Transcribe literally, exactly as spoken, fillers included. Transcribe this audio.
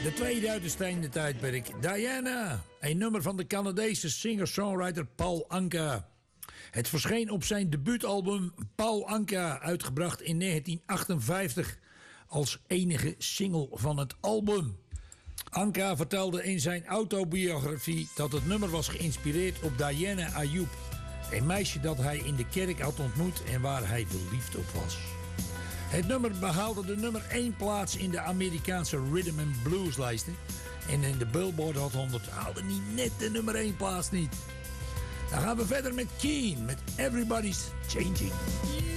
De tweede uit het stijgende tijdperk. Diana. Een nummer van de Canadese singer-songwriter Paul Anka. Het verscheen op zijn debuutalbum Paul Anka, uitgebracht in negentien achtenvijftig... als enige single van het album. Anka vertelde in zijn autobiografie dat het nummer was geïnspireerd op Diana Ayoub. Een meisje dat hij in de kerk had ontmoet en waar hij verliefd op was. Het nummer behaalde de nummer één plaats in de Amerikaanse rhythm and blues lijsten. En in de Billboard Hot honderd haalde niet net de nummer één plaats niet. Dan gaan we verder met Keen, met Everybody's Changing.